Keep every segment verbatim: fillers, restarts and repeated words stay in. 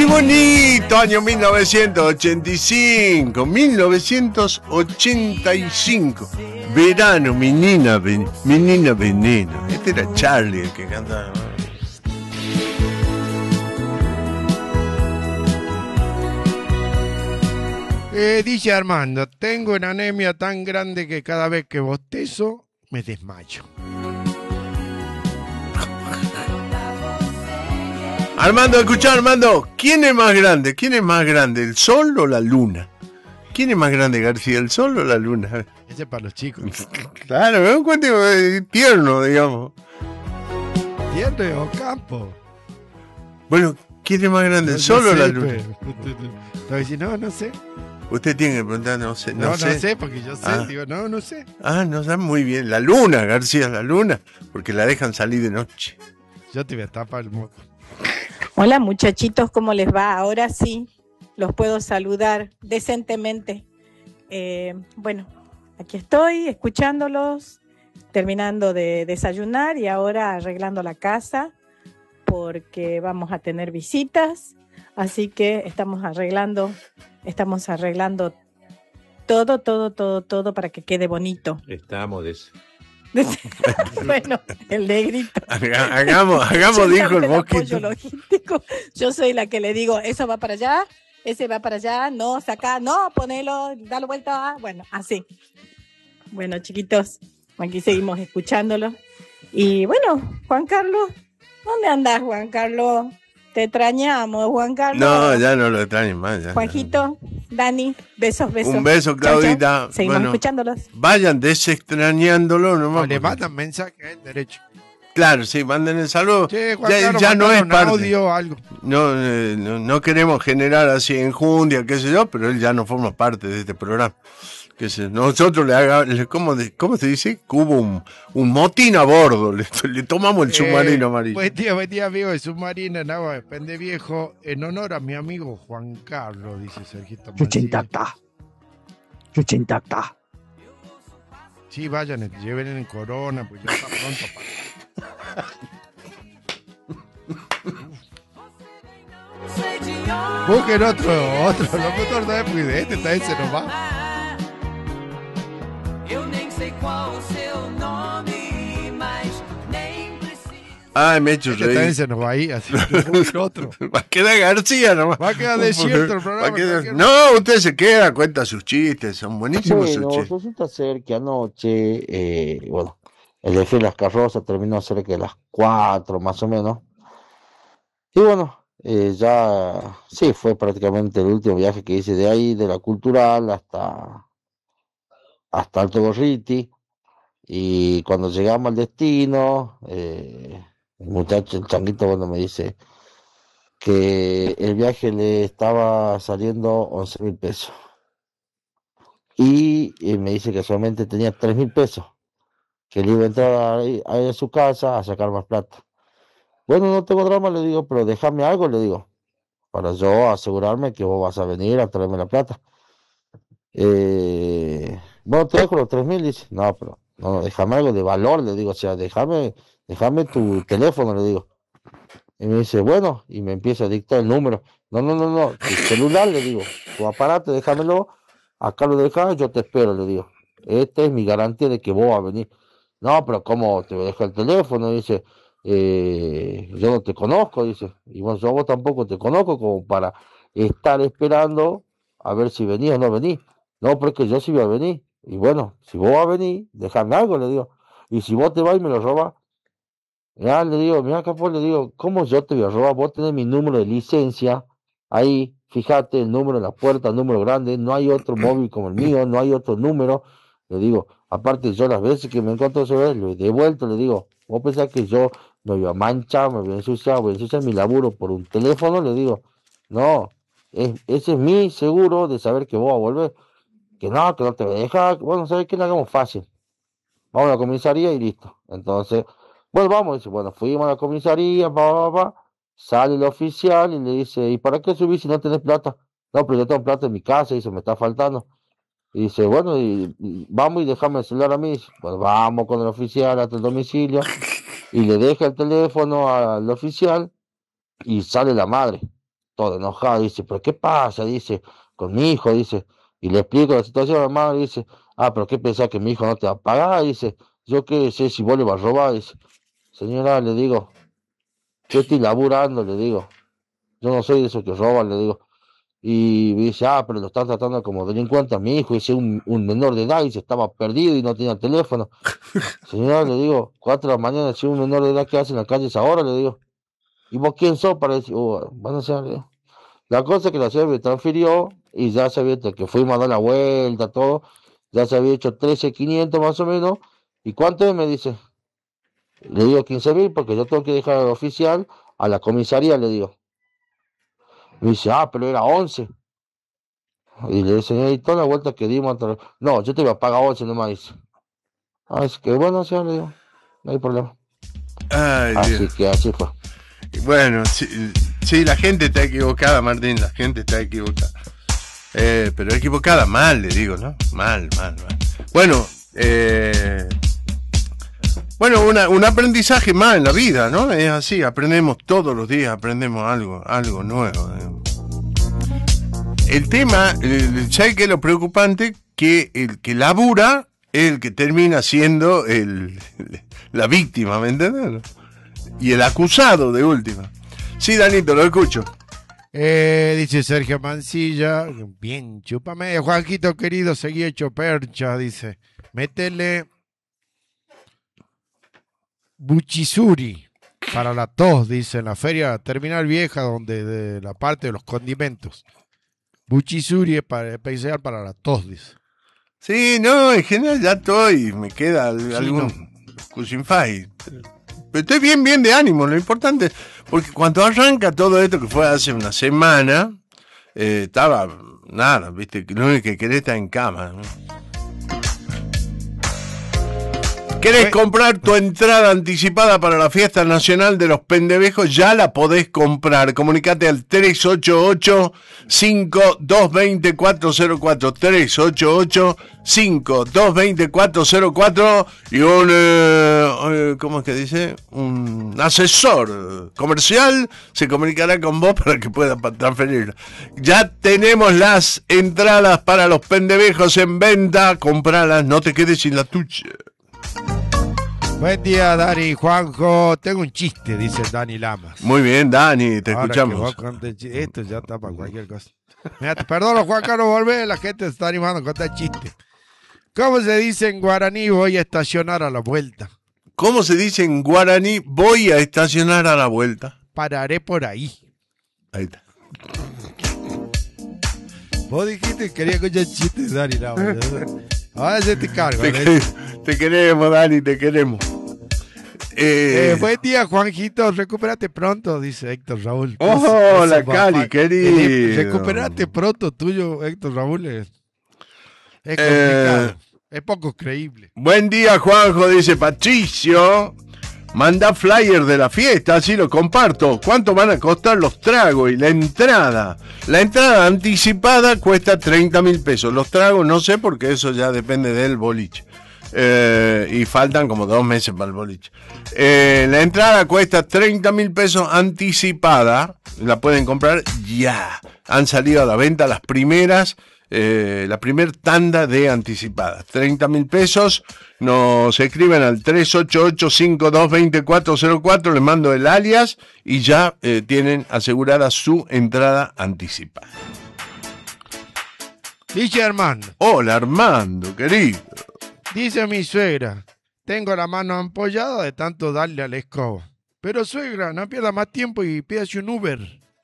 ¡Qué bonito! Año mil novecientos ochenta y cinco. mil novecientos ochenta y cinco. Verano, menina, ven, menina veneno. Este era Charlie el que cantaba. Eh, dice Armando, tengo una anemia tan grande que cada vez que bostezo me desmayo. Armando, escuchá, Armando, ¿quién es más grande? ¿Quién es más grande, el sol o la luna? ¿Quién es más grande, García, el sol o la luna? Ese es para los chicos. Claro, es un cuento tierno, digamos. ¿Tierno o campo? Bueno, ¿quién es más grande, el no, sol no o sé, la luna? Pero, no, no sé. Usted tiene que preguntar, no sé. No, no, sé. no sé, porque yo sé, ah. digo, no, no sé. Ah, no sé, muy bien. La luna, García, la luna, porque la dejan salir de noche. Yo te voy a tapar el moco. Hola muchachitos, ¿cómo les va? Ahora sí, los puedo saludar decentemente. Eh, bueno, aquí estoy escuchándolos, terminando de desayunar y ahora arreglando la casa porque vamos a tener visitas, así que estamos arreglando, estamos arreglando todo, todo, todo, todo para que quede bonito. Estamos de eso. Bueno, el negrito. Hagamos, hagamos, dijo el mosquito. Logístico. Yo soy la que le digo, eso va para allá, ese va para allá, no, saca, no, ponelo, dale vuelta, bueno, así. Bueno, chiquitos, aquí seguimos escuchándolo. Y bueno, Juan Carlos, ¿dónde andás, Juan Carlos? Te extrañamos, Juan Carlos. No, ya no lo extraño más. Ya, Juanjito, ya. Dani, besos, besos. Un beso, Claudita. Chau, chau. Seguimos bueno, escuchándolos. Vayan desextrañándolo nomás. No, le mandan mensaje en derecho. Claro, sí, manden el saludo. Sí, Juan ya Carlos, ya no es parte. Audio, algo. No, eh, no, no queremos generar así enjundia, qué sé yo, pero él ya no forma parte de este programa. Que se, nosotros le hagamos, ¿cómo, ¿cómo se dice? Que hubo un, un motín a bordo, le, le tomamos el eh, submarino amarillo. Buen día, buen día, amigo, el submarino en agua de Pende Viejo, en honor a mi amigo Juan Carlos, dice Sergito. Chucha intacta. Chucha intacta. Sí, vayan, lleven en corona, pues ya está pronto para... Busquen otro, otro locutor de época y de este también se nos va. Ay, me he hecho reír. También se nos va ahí, así que otro. Va a quedar García nomás. Va a quedar desierto el programa. Quedar... No, usted se queda, cuenta sus chistes, son buenísimos bueno, sus chistes. Resulta ser que anoche, eh, bueno, el desfile de las carrozas terminó cerca de las cuatro más o menos. Y bueno, eh, ya, sí, fue prácticamente el último viaje que hice de ahí, de la Cultural hasta, hasta Alto Gorriti. Y cuando llegamos al destino, eh, el muchacho, el changuito, bueno, me dice que el viaje le estaba saliendo once mil pesos. Y, y me dice que solamente tenía tres mil pesos, que le iba a entrar ahí, ahí a su casa a sacar más plata. Bueno, no tengo drama, le digo, pero déjame algo, le digo, para yo asegurarme que vos vas a venir a traerme la plata. Eh, bueno, te dejo los tres mil, dice, no, pero no, no, déjame algo de valor, le digo, o sea, déjame, déjame tu teléfono, le digo. Y me dice, bueno, y me empieza a dictar el número. No, no, no, no, tu celular, le digo, tu aparato, déjamelo, acá lo dejas, yo te espero, le digo. Esta es mi garantía de que vos vas a venir. No, pero ¿cómo te deja el teléfono? Dice, eh, yo no te conozco, dice, y bueno, yo vos tampoco te conozco como para estar esperando a ver si venís o no venís. No, porque yo sí voy a venir. Y bueno, si vos vas a venir, déjame algo, le digo. Y si vos te vas y me lo robas, ya le digo, mira capaz, le digo, ¿cómo yo te voy a robar? Vos tenés mi número de licencia, ahí, fíjate, el número en la puerta, el número grande, no hay otro móvil como el mío, no hay otro número. Le digo, aparte yo las veces que me encuentro sobre él, lo he devuelto, le digo, vos pensás que yo me voy a manchar, me voy a ensuciar, voy a ensuciar mi laburo por un teléfono, le digo, no, es, ese es mi seguro de saber que vos vas a volver. Que no, que no te voy a dejar, bueno, ¿sabes qué? Le hagamos fácil. Vamos a la comisaría y listo. Entonces, bueno, vamos, dice, bueno, fuimos a la comisaría, pa, pa, pa, sale el oficial y le dice, ¿y para qué subís si no tenés plata? No, pero yo tengo plata en mi casa, y se me está faltando. Y dice, bueno, y, y vamos y déjame el celular a mí. Pues vamos con el oficial hasta el domicilio y le deja el teléfono al oficial y sale la madre. todo enojado, dice, pero ¿qué pasa? Dice, con mi hijo, dice, y le explico la situación a la mamá, dice, ah, pero ¿qué pensás que mi hijo no te va a pagar? Dice, yo qué sé si vos le vas a robar, dice, señora, le digo, yo estoy laburando, le digo, yo no soy de esos que roban, le digo, y me dice, ah, pero lo están tratando como delincuente a mi hijo, dice, un, un menor de edad, y se estaba perdido y no tenía teléfono. Señora, le digo, cuatro de la mañana, si un menor de edad, ¿qué hace en la calle esa hora? Le digo, ¿y vos quién sos para decir, oh, bueno, o sea, le digo. La cosa es que la señora me transfirió y ya se había, que fuimos a dar la vuelta, todo, ya se había hecho trece mil quinientos más o menos. ¿Y cuánto es? Me dice. Le digo quince mil porque yo tengo que dejar al oficial a la comisaría, le digo. Me dice, ah, pero era once. Y le dice, señor, y toda la vuelta que dimos, no, yo te voy a pagar once nomás, dice. Así que bueno, señor, le digo, no hay problema. Ay, Así Dios. que así fue. Bueno, sí, sí, la gente está equivocada, Martín, la gente está equivocada. Eh, pero equivocada mal, le digo, ¿no? Mal, mal, mal. Bueno, eh, bueno, una, un aprendizaje más en la vida, ¿no? Es así, aprendemos todos los días, aprendemos algo, algo nuevo. El tema, ¿sabes qué es lo preocupante? Que el que labura es el que termina siendo el, la víctima, ¿me entiendes? Y el acusado de última. Sí, Danito, lo escucho. Eh, dice Sergio Mancilla, bien, chúpame. Juanquito querido, seguí hecho percha, dice. Métele buchisuri para la tos, dice, en la feria terminal vieja, donde de la parte de los condimentos. Buchisuri es para, especial para la tos, dice. Sí, no, en general ya estoy, me queda Sí, algún no. Cushingfai. Pero estoy bien, bien de ánimo, lo importante, porque cuando arranca todo esto que fue hace una semana, eh, estaba, nada, viste, lo único que querés estar en cama, ¿no? ¿Querés comprar tu entrada anticipada para la fiesta nacional de los pendejos? Ya la podés comprar. Comunicate al tres ocho ocho, cinco dos dos cero, cuatro cero cuatro. tres ocho ocho, cinco dos dos cero, cuatro cero cuatro y un, eh, ¿cómo es que dice? Un asesor comercial se comunicará con vos para que puedas transferir. Ya tenemos las entradas para los pendejos en venta. Compralas, no te quedes sin la tuya. Buen día, Dani, Juanjo. Tengo un chiste, dice Dani Lamas. Muy bien, Dani, te Ahora escuchamos. que vos contes chi- esto ya está para cualquier cosa. Mira, te perdono, Juan Carlos, volvé. La gente se está animando a contar chistes. ¿Cómo se dice en guaraní? Voy a estacionar a la vuelta. ¿Cómo se dice en guaraní? Voy a estacionar a la vuelta. Pararé por ahí. Ahí está. Vos dijiste que quería escuchar chistes, Dani Lamas. Ahora se te cargo. Te, ¿no? que- te queremos, Dani, te queremos. Eh, Eh, buen día, Juanjito. Recupérate pronto, dice Héctor Raúl. Oh, Eso- la eso va Cali, pa- querido. el- Recupérate pronto, tuyo, Héctor Raúl. Es, es Eh, complicado. Es poco creíble. buen día, Juanjo, dice Patricio. Manda flyer de la fiesta, así lo comparto. ¿Cuánto van a costar los tragos y la entrada? La entrada anticipada cuesta treinta mil pesos. Los tragos no sé porque eso ya depende del boliche. Eh, y faltan como dos meses para el boliche. Eh, la entrada cuesta treinta mil pesos anticipada. La pueden comprar ya. Han salido a la venta las primeras, eh, la primer tanda de anticipadas. treinta mil pesos. Nos escriben al tres ocho ocho, cinco dos dos cero, cuatro cero cuatro. Les mando el alias y ya eh, tienen asegurada su entrada anticipada. Dice Armando, Hola, Armando, querido. dice mi suegra, tengo la mano ampollada de tanto darle a la escoba. Pero suegra, no pierda más tiempo y pídase un Uber.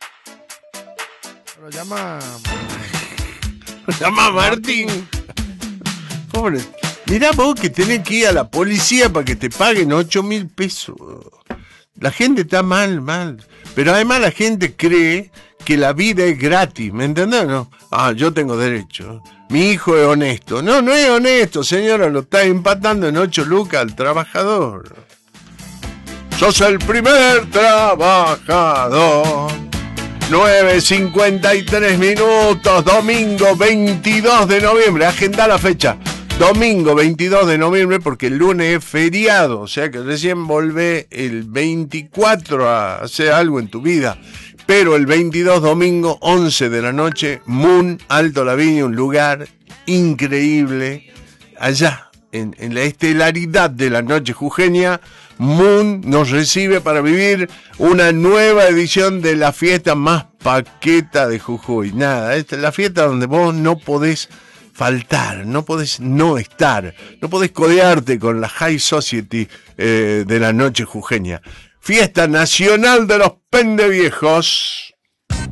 Lo llama... Llama a Martín. Pobre. Mirá vos que tenés que ir a la policía para que te paguen ocho mil pesos. La gente está mal, mal. Pero además la gente cree que la vida es gratis, ¿me entendés? No. Ah, yo tengo derecho. Mi hijo es honesto. No, no es honesto, señora. Lo está empatando en ocho lucas al trabajador. Sos el primer trabajador. nueve cincuenta y tres minutos, domingo veintidós de noviembre. Agenda la fecha. Domingo veintidós de noviembre porque el lunes es feriado. O sea que recién volvé el veinticuatro a hacer algo en tu vida. Pero el veintidós, domingo, once de la noche, Moon, Alto Laviña, un lugar increíble. Allá, en, en la estelaridad de la noche jujeña, Moon nos recibe para vivir una nueva edición de la fiesta más paqueta de Jujuy. Nada, esta es la fiesta donde vos no podés faltar, no podés no estar, no podés codearte con la high society eh, de la noche jujeña. Fiesta Nacional de los Pendeviejos.